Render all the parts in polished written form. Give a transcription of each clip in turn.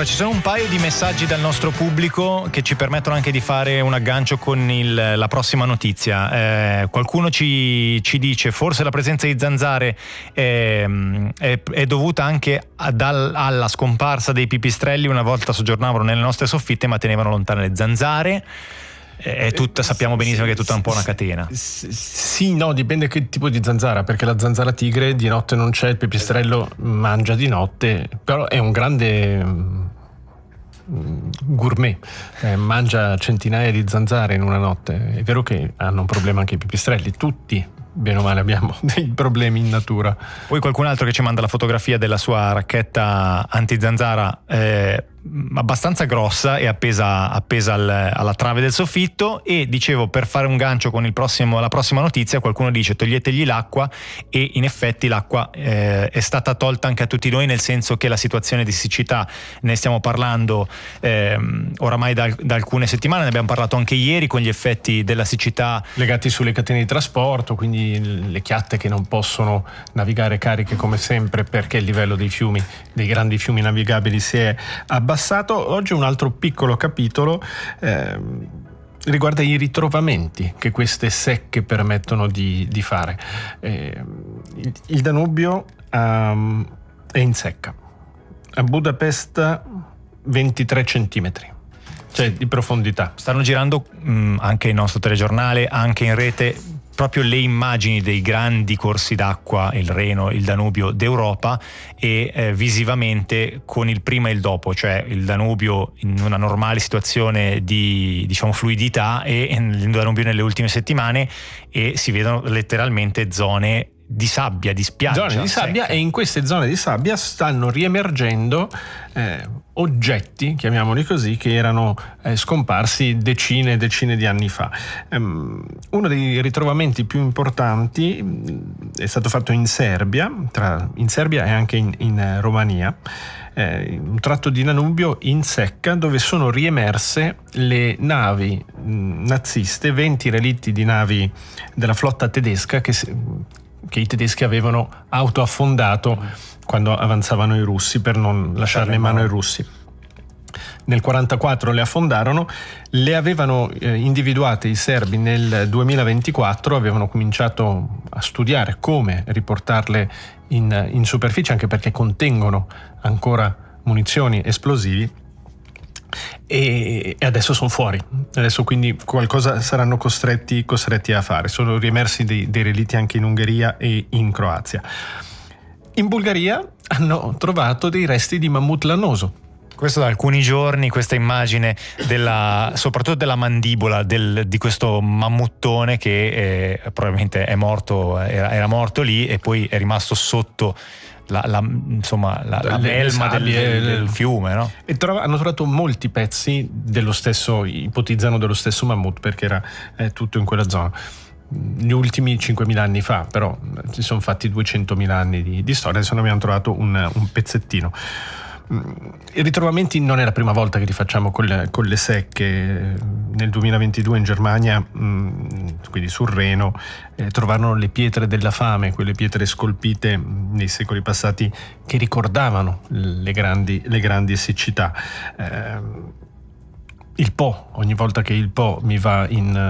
Allora, ci sono un paio di messaggi dal nostro pubblico che ci permettono anche di fare un aggancio con la prossima notizia. Qualcuno ci dice forse la presenza di zanzare è dovuta anche alla scomparsa dei pipistrelli. Una volta soggiornavano nelle nostre soffitte ma tenevano lontane le zanzare. Sappiamo benissimo che è tutta un po' una catena. Sì, no, dipende che tipo di zanzara, perché la zanzara tigre di notte non c'è, il pipistrello mangia di notte, però è un grande gourmet, mangia centinaia di zanzare in una notte. È vero che hanno un problema anche i pipistrelli, tutti bene o male abbiamo dei problemi in natura. Poi qualcun altro che ci manda la fotografia della sua racchetta antizanzara abbastanza grossa e appesa alla trave del soffitto. E dicevo, per fare un gancio con la prossima notizia, qualcuno dice toglietegli l'acqua, e in effetti l'acqua è stata tolta anche a tutti noi, nel senso che la situazione di siccità, ne stiamo parlando oramai da alcune settimane, ne abbiamo parlato anche ieri, con gli effetti della siccità legati sulle catene di trasporto, quindi le chiatte che non possono navigare cariche come sempre perché il livello dei fiumi, dei grandi fiumi navigabili, si è abbassato. Oggi un altro piccolo capitolo riguarda i ritrovamenti che queste secche permettono di fare. Il Danubio è in secca. A Budapest 23 centimetri, cioè di profondità. Stanno girando anche il nostro telegiornale, anche in rete, proprio le immagini dei grandi corsi d'acqua, il Reno, il Danubio d'Europa, e visivamente con il prima e il dopo, cioè il Danubio in una normale situazione di, diciamo, fluidità, e il Danubio nelle ultime settimane, e si vedono letteralmente zone di sabbia, di spiaggia. Zone di sabbia, e in queste zone di sabbia stanno riemergendo oggetti, chiamiamoli così, che erano scomparsi decine e decine di anni fa. Uno dei ritrovamenti più importanti è stato fatto in Serbia, in Serbia e anche in Romania, un tratto di Danubio in secca, dove sono riemerse le navi naziste, 20 relitti di navi della flotta tedesca che i tedeschi avevano autoaffondato quando avanzavano i russi, per non lasciarle in mano ai russi. Nel 1944 le affondarono, le avevano individuate i serbi nel 2024, avevano cominciato a studiare come riportarle in superficie, anche perché contengono ancora munizioni, esplosivi, e adesso sono fuori. Adesso quindi qualcosa saranno costretti a fare. Sono riemersi dei relitti anche in Ungheria e in Croazia. In Bulgaria hanno trovato dei resti di mammut lanoso. Questo da alcuni giorni, questa immagine soprattutto della mandibola di questo mammuttone che probabilmente è morto, era morto lì, e poi è rimasto sotto la melma del fiume, no? E hanno trovato molti pezzi dello stesso, ipotizzano dello stesso mammut, perché era tutto in quella zona. Gli ultimi 5.000 anni fa, però si sono fatti 200.000 anni di storia, adesso ne abbiamo trovato un pezzettino. I ritrovamenti non è la prima volta che li facciamo con le secche. Nel 2022 in Germania, quindi sul Reno, trovarono le pietre della fame, quelle pietre scolpite nei secoli passati che ricordavano le grandi siccità. Il Po, ogni volta che il Po mi va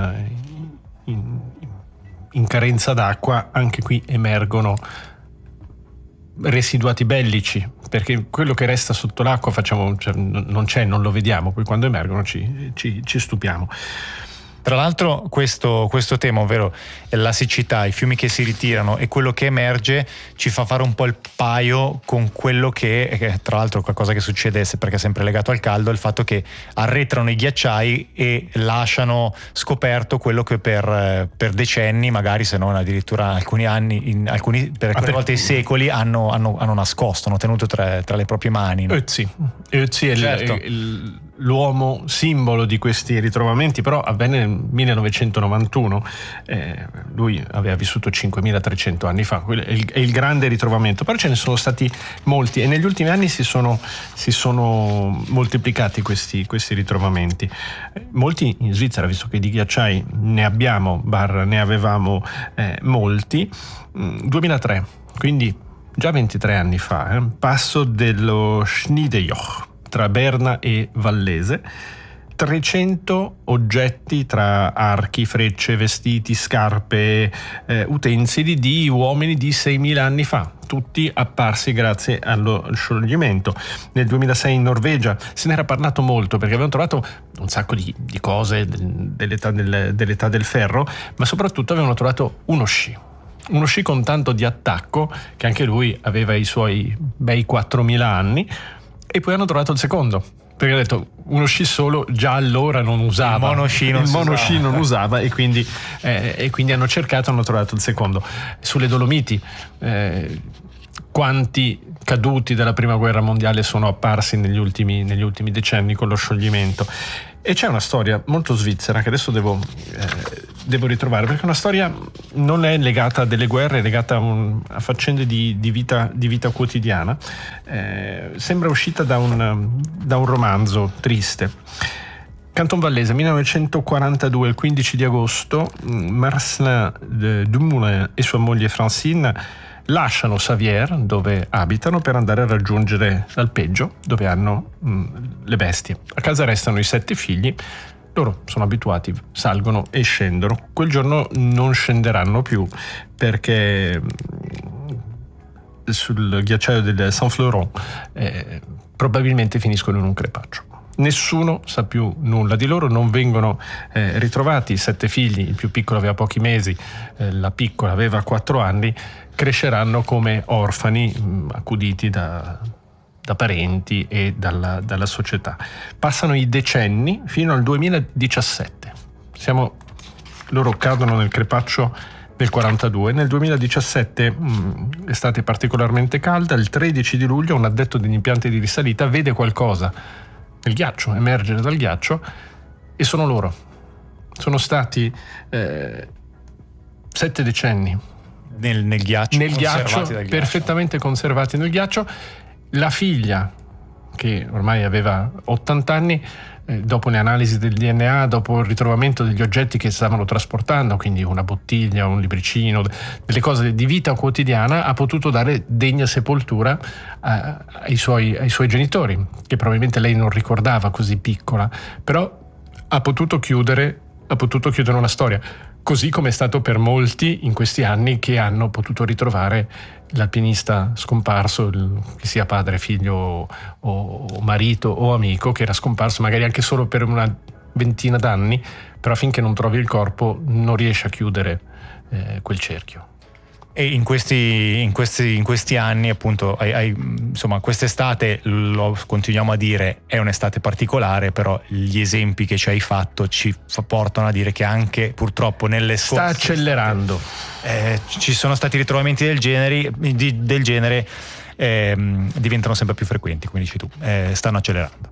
in carenza d'acqua, anche qui emergono residuati bellici, perché quello che resta sotto l'acqua non lo vediamo, poi quando emergono ci stupiamo. Tra l'altro questo tema, ovvero la siccità, i fiumi che si ritirano e quello che emerge, ci fa fare un po' il paio con quello che tra l'altro qualcosa che succede, perché è sempre legato al caldo, il fatto che arretrano i ghiacciai e lasciano scoperto quello che per decenni, magari se non addirittura alcuni anni, per alcune volte i secoli, hanno nascosto, hanno tenuto tra le proprie mani, no? Ötzi è certo. L'uomo simbolo di questi ritrovamenti, però avvenne nel 1991, lui aveva vissuto 5.300 anni fa, è il grande ritrovamento, però ce ne sono stati molti, e negli ultimi anni si sono moltiplicati questi ritrovamenti, molti in Svizzera, visto che di ghiacciai ne avevamo molti. 2003, quindi già 23 anni fa, passo dello Schneedejoch, tra Berna e Vallese, 300 oggetti tra archi, frecce, vestiti, scarpe, utensili di uomini di 6.000 anni fa, tutti apparsi grazie allo scioglimento. Nel 2006 in Norvegia se n'era parlato molto perché avevano trovato un sacco di cose dell'età del ferro, ma soprattutto avevano trovato uno sci con tanto di attacco che anche lui aveva i suoi bei 4.000 anni, e poi hanno trovato il secondo. Perché ha detto uno sci solo già allora non usava, il monosci non usava, e quindi hanno cercato, hanno trovato il secondo. Sulle Dolomiti, quanti caduti della prima guerra mondiale sono apparsi negli ultimi decenni con lo scioglimento. E c'è una storia molto svizzera che adesso devo ritrovare, perché una storia non è legata a delle guerre, è legata a faccende di vita quotidiana. Sembra uscita da un romanzo triste. Canton Vallese, 1942, il 15 di agosto, Marcelin Dumoulin e sua moglie Francine lasciano Savières, dove abitano, per andare a raggiungere l'alpeggio, dove hanno le bestie. A casa restano i 7 figli. Loro sono abituati, salgono e scendono. Quel giorno non scenderanno più perché sul ghiacciaio del Saint-Florent probabilmente finiscono in un crepaccio. Nessuno sa più nulla di loro, non vengono ritrovati. I 7 figli, il più piccolo aveva pochi mesi, la piccola aveva 4 anni, cresceranno come orfani, accuditi da parenti e dalla società. Passano i decenni fino al 2017. Loro cadono nel crepaccio nel 42. Nel 2017, estate particolarmente calda, il 13 di luglio un addetto degli impianti di risalita vede qualcosa nel ghiaccio, emergere dal ghiaccio, e sono loro. Sono stati 7 decenni nel ghiaccio, perfettamente conservati nel ghiaccio. La figlia, che ormai aveva 80 anni, dopo le analisi del DNA, dopo il ritrovamento degli oggetti che stavano trasportando, quindi una bottiglia, un libricino, delle cose di vita quotidiana, ha potuto dare degna sepoltura ai suoi genitori, che probabilmente lei non ricordava così piccola, però ha potuto chiudere una storia, così come è stato per molti in questi anni che hanno potuto ritrovare l'alpinista scomparso, che sia padre, figlio o marito o amico, che era scomparso magari anche solo per una ventina d'anni, però finché non trovi il corpo non riesci a chiudere quel cerchio. E in questi anni, appunto, insomma, quest'estate, lo continuiamo a dire, è un'estate particolare, però gli esempi che ci hai fatto ci portano a dire che anche purtroppo nelle scorse sta accelerando. Ci sono stati ritrovamenti del genere, diventano sempre più frequenti, come dici tu, stanno accelerando.